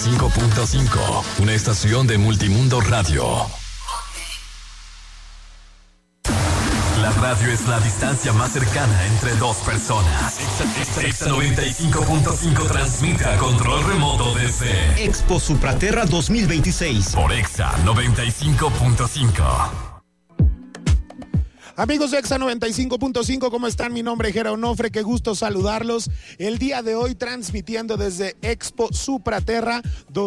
95.5, una estación de Multimundo Radio. La radio es la distancia más cercana entre dos personas. Exa 95.5 transmite a control remoto desde Expo Supraterra 2026 por Exa 95.5. Amigos de Exa 95.5, ¿cómo están? Mi nombre es Jera Onofre, qué gusto saludarlos. El día de hoy transmitiendo desde Expo Supraterra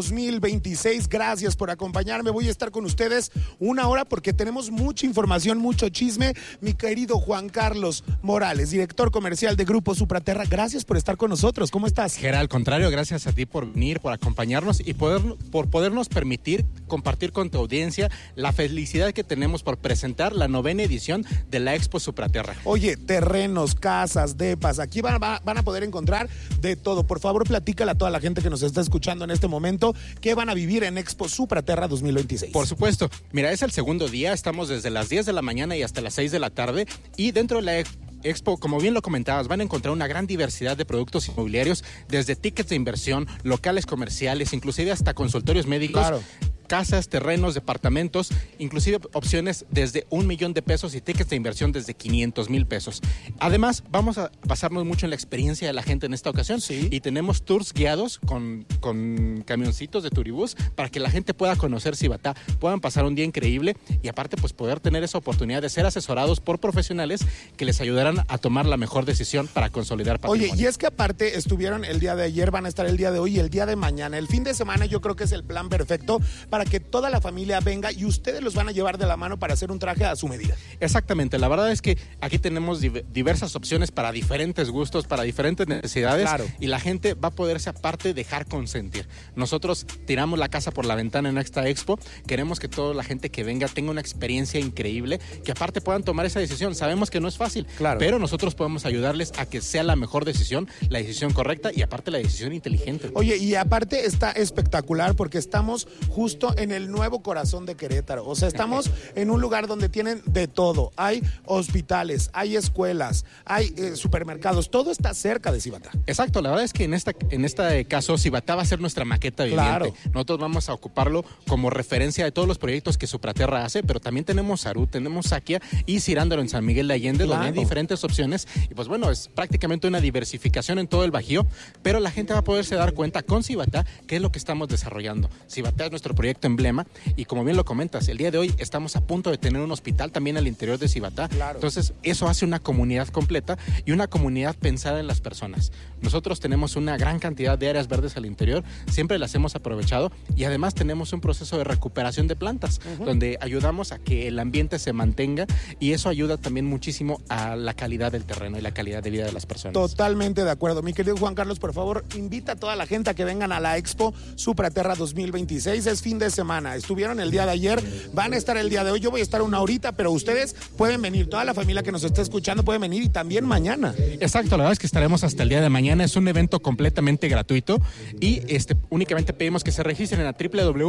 2026. Gracias por acompañarme. Voy a estar con ustedes una hora porque tenemos mucha información, mucho chisme. Mi querido Juan Carlos Morales, director comercial de Grupo Supraterra, gracias por estar con nosotros. ¿Cómo estás? Jera, al contrario, gracias a ti por venir, por acompañarnos y por podernos permitir compartir con tu audiencia la felicidad que tenemos por presentar la 9ª edición de la Expo Supraterra. Oye, terrenos, casas, depas, aquí van a poder encontrar de todo. Por favor, platícale a toda la gente que nos está escuchando en este momento qué van a vivir en Expo Supraterra 2026. Por supuesto. Mira, es el segundo día, estamos desde las 10 de la mañana y hasta las 6 de la tarde y dentro de la Expo, como bien lo comentabas, van a encontrar una gran diversidad de productos inmobiliarios, desde tickets de inversión, locales comerciales, inclusive hasta consultorios médicos. Claro. Casas, terrenos, departamentos, inclusive opciones desde $1,000,000 y tickets de inversión desde $500,000. Además, vamos a basarnos mucho en la experiencia de la gente en esta ocasión. Sí. Y tenemos tours guiados con camioncitos de turibús para que la gente pueda conocer Cibatá, puedan pasar un día increíble y aparte pues poder tener esa oportunidad de ser asesorados por profesionales que les ayudarán a tomar la mejor decisión para consolidar patrimonio. Oye, y es que aparte estuvieron el día de ayer, van a estar el día de hoy y el día de mañana. El fin de semana yo creo que es el plan perfecto para que toda la familia venga y ustedes los van a llevar de la mano para hacer un traje a su medida. Exactamente, la verdad es que aquí tenemos diversas opciones para diferentes gustos, para diferentes necesidades. Claro. Y la gente va a poderse aparte dejar consentir. Nosotros tiramos la casa por la ventana en esta Expo, queremos que toda la gente que venga tenga una experiencia increíble, que aparte puedan tomar esa decisión. Sabemos que no es fácil, claro, pero nosotros podemos ayudarles a que sea la mejor decisión, la decisión correcta y aparte la decisión inteligente. Oye, y aparte está espectacular porque estamos justo en el nuevo corazón de Querétaro. O sea, estamos en un lugar donde tienen de todo. Hay hospitales, hay escuelas, hay supermercados. Todo está cerca de Cibatá. Exacto, la verdad es que en este caso Cibatá va a ser nuestra maqueta viviente. Claro. Nosotros vamos a ocuparlo como referencia de todos los proyectos que Supraterra hace, pero también tenemos Sarú, tenemos Saquia y Cirándaro en San Miguel de Allende, claro, donde hay diferentes opciones. Y pues bueno, es prácticamente una diversificación en todo el Bajío, pero la gente va a poderse dar cuenta con Cibatá qué es lo que estamos desarrollando. Cibatá es nuestro proyecto emblema y como bien lo comentas, el día de hoy estamos a punto de tener un hospital también al interior de Cibatá. Claro. Entonces, eso hace una comunidad completa y una comunidad pensada en las personas. Nosotros tenemos una gran cantidad de áreas verdes al interior, siempre las hemos aprovechado y además tenemos un proceso de recuperación de plantas, donde ayudamos a que el ambiente se mantenga y eso ayuda también muchísimo a la calidad del terreno y la calidad de vida de las personas. Totalmente de acuerdo. Mi querido Juan Carlos, por favor, invita a toda la gente a que vengan a la Expo Supraterra 2026. Es fin de semana. Estuvieron el día de ayer, van a estar el día de hoy. Yo voy a estar una horita, pero ustedes pueden venir. Toda la familia que nos está escuchando puede venir y también mañana. Exacto, la verdad es que estaremos hasta el día de mañana. Es un evento completamente gratuito y únicamente pedimos que se registren a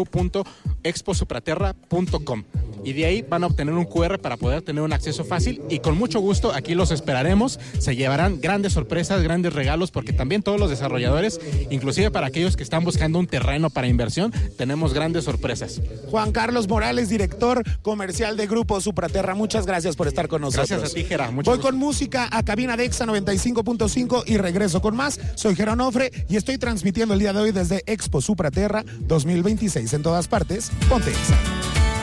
www.exposupraterra.com y de ahí van a obtener un QR para poder tener un acceso fácil y con mucho gusto aquí los esperaremos. Se llevarán grandes sorpresas, grandes regalos, porque también todos los desarrolladores, inclusive para aquellos que están buscando un terreno para inversión, tenemos grandes sorpresas. Juan Carlos Morales, director comercial de Grupo Supraterra, muchas gracias por estar con nosotros. Gracias a ti, Jera. Voy con música a cabina de Exa 95.5 y regreso con más. Soy Jera Onofre y estoy transmitiendo el día de hoy desde Expo Supraterra 2026. En todas partes, ponte Exa.